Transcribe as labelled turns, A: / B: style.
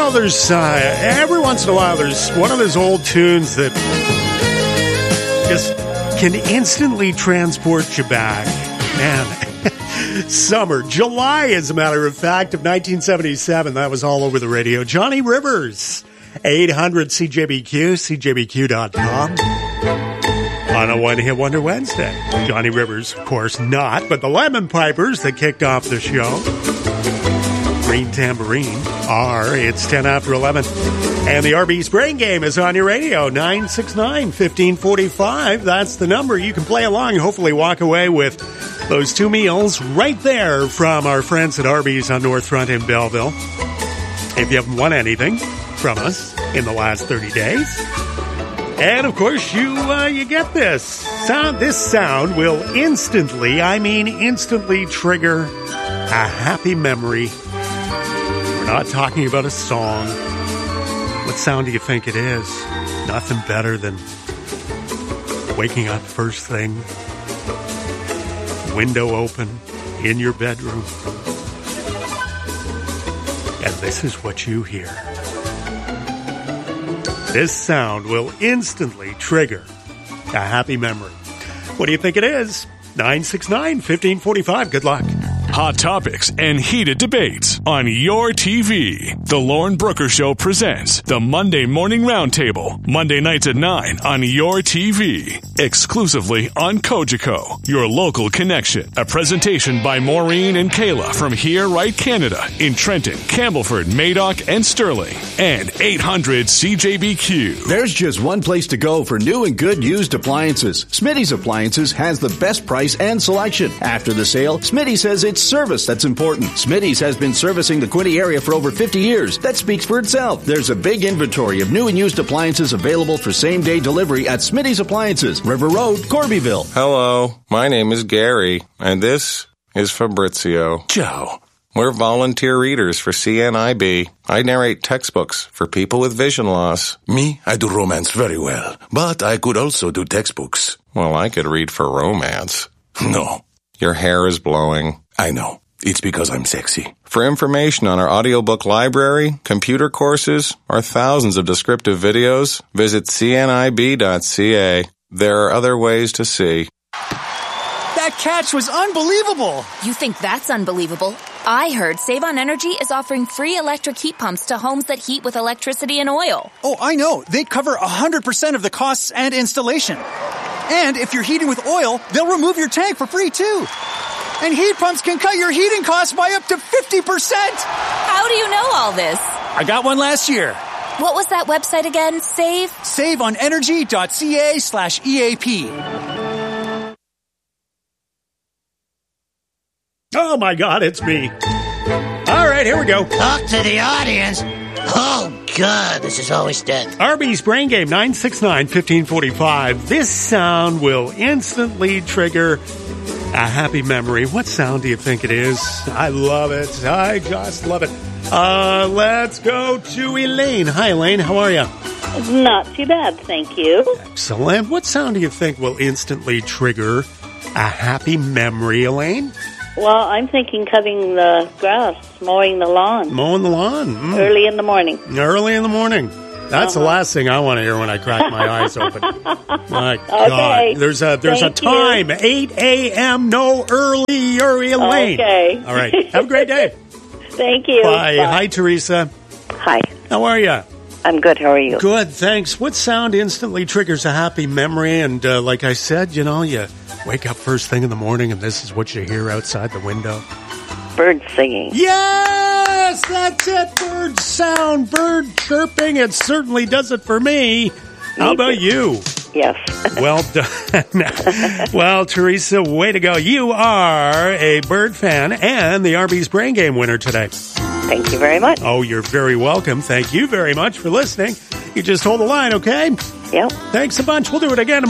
A: know, there's every once in a while there's one of those old tunes that just can instantly transport you back. Man, summer, July, as a matter of fact, of 1977. That was all over the radio. Johnny Rivers, 800 CJBQ, CJBQ.com. On a one-hit wonder Wednesday. Johnny Rivers, of course, not, but the Lemon Pipers that kicked off the show. Green Tambourine are. It's 10 after 11. And the RB's Brain Game is on your radio, 969-1545. That's the number. You can play along and hopefully walk away with those two meals right there from our friends at Arby's on North Front in Belleville. If you haven't won anything from us in the last 30 days. And, of course, you get this. This sound will instantly trigger a happy memory. We're not talking about a song. What sound do you think it is? Nothing better than waking up first thing, window open, in your bedroom. And this is what you hear. This sound will instantly trigger a happy memory. What do you think it is? 969-1545. Good luck.
B: Hot topics and heated debates on your TV. The Lauren Brooker Show presents the Monday Morning Roundtable. Monday nights at 9 on your TV. Exclusively on Cogeco, your local connection. A presentation by Maureen and Kayla from Here Right Canada in Trenton, Campbellford, Madoc, and Sterling. And 800 CJBQ.
C: There's just one place to go for new and good used appliances. Smitty's Appliances has the best price and selection. After the sale, Smitty says it's service that's important. Smitty's has been servicing the Quinte area for over 50 years. That speaks for itself. There's a big inventory of new and used appliances available for same-day delivery at Smitty's Appliances, River Road, Corbyville.
D: Hello, my name is Gary, and this is Fabrizio.
E: Ciao.
D: We're volunteer readers for CNIB. I narrate textbooks for people with vision loss.
E: Me, I do romance very well, but I could also do textbooks.
D: Well, I could read for romance.
E: No.
D: Your hair is blowing.
E: I know. It's because I'm sexy.
D: For information on our audiobook library, computer courses, or thousands of descriptive videos, visit cnib.ca. There are other ways to see.
F: That catch was unbelievable!
G: You think that's unbelievable? I heard Save on Energy is offering free electric heat pumps to homes that heat with electricity and oil.
F: Oh, I know. They cover 100% of the costs and installation. And if you're heating with oil, they'll remove your tank for free, too. And heat pumps can cut your heating costs by up to 50%!
G: How do you know all this?
F: I got one last year.
G: What was that website again?
F: SaveOnEnergy.ca/EAP.
A: Oh, my God, it's me. All right, here we go.
H: Talk to the audience. Oh, God, this is always dead.
A: RB's Brain Game, 969-1545. This sound will instantly trigger a happy memory. What sound do you think it is? I love it. I just love it. Let's go to Elaine. Hi, Elaine. How are you?
I: Not too bad, thank you.
A: Excellent. What sound do you think will instantly trigger a happy memory, Elaine?
I: Well, I'm thinking cutting the grass, mowing the lawn.
A: Mowing the lawn.
I: Early in the morning.
A: Early in the morning. That's the last thing I want to hear when I crack my eyes open. My God. There's a time. 8 a.m. No early, Elaine.
I: Okay.
A: All right. Have a great day.
I: Thank you.
A: Bye. Hi, Teresa.
J: Hi.
A: How are you?
J: I'm good. How are you?
A: Good, thanks. What sound instantly triggers a happy memory? And like I said, you wake up first thing in the morning and this is what you hear outside the window.
J: Birds singing.
A: Yes, that's it. Bird sound, bird chirping. It certainly does it for me. How about you?
J: Yes.
A: Well done. Well, Teresa, way to go. You are a bird fan and the RB's Brain Game winner today.
J: Thank you very much.
A: Oh, you're very welcome. Thank you very much for listening. You just hold the line, okay?
J: Yep.
A: Thanks a bunch. We'll do it again